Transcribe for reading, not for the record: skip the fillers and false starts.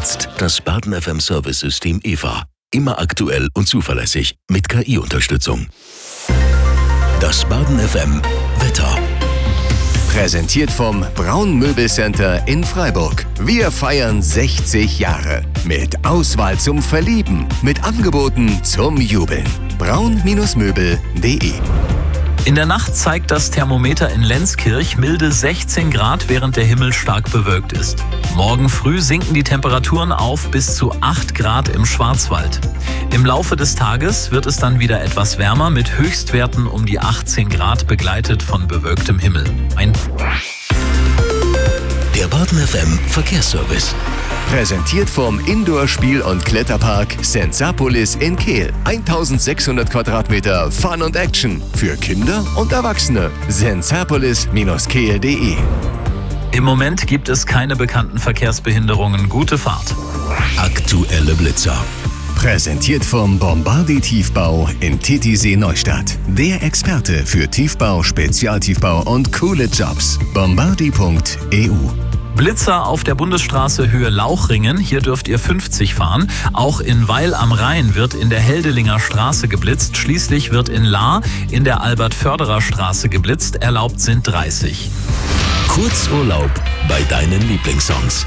Jetzt das Baden FM Service System EVA. Immer aktuell und zuverlässig mit KI-Unterstützung. Das Baden FM Wetter. Präsentiert vom Braun Möbelcenter in Freiburg. Wir feiern 60 Jahre. Mit Auswahl zum Verlieben. Mit Angeboten zum Jubeln. braun-möbel.de. In der Nacht zeigt das Thermometer in Lenzkirch milde 16 Grad, während der Himmel stark bewölkt ist. Morgen früh sinken die Temperaturen auf bis zu 8 Grad im Schwarzwald. Im Laufe des Tages wird es dann wieder etwas wärmer mit Höchstwerten um die 18 Grad, begleitet von bewölktem Himmel. Der Baden FM Verkehrsservice. Präsentiert vom Indoor-Spiel- und Kletterpark Sensapolis in Kehl. 1600 Quadratmeter Fun und Action für Kinder und Erwachsene. sensapolis-kehl.de. Im Moment gibt es keine bekannten Verkehrsbehinderungen. Gute Fahrt. Aktuelle Blitzer. Präsentiert vom Bombardi Tiefbau in Titisee Neustadt. Der Experte für Tiefbau, Spezialtiefbau und coole Jobs. bombardi.eu. Blitzer auf der Bundesstraße Höhe Lauchringen. Hier dürft ihr 50 fahren. Auch in Weil am Rhein wird in der Heldelinger Straße geblitzt. Schließlich wird in Lahr in der Albert-Förderer Straße geblitzt. Erlaubt sind 30. Kurzurlaub bei deinen Lieblingssongs.